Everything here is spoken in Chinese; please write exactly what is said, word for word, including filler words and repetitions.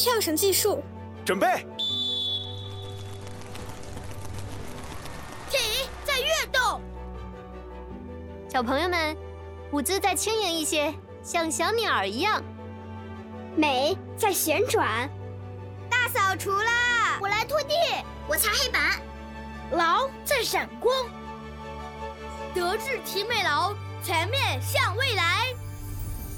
跳绳计数， 准备。 停，在跃动。 小朋友们，舞姿再轻盈一些，像小鸟儿一样。 美，在旋转。 大扫除啦！ 我来拖地，我擦黑板。 劳在闪光。德智体美劳，全面向未来。